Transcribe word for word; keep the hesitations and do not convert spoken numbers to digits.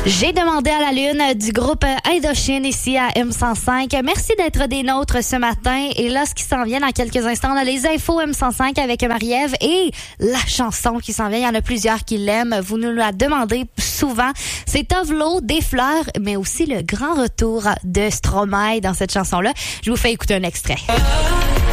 J'ai demandé à la lune du groupe Indochine ici à M cent cinq. Merci d'être des nôtres ce matin. Et là, ce qui s'en vient dans quelques instants, on a les infos M cent cinq avec Marie-Ève et la chanson qui s'en vient. Il y en a plusieurs qui l'aiment. Vous nous la demandez souvent. C'est Tovlo, des fleurs, mais aussi le grand retour de Stromae dans cette chanson-là. Je vous fais écouter un extrait.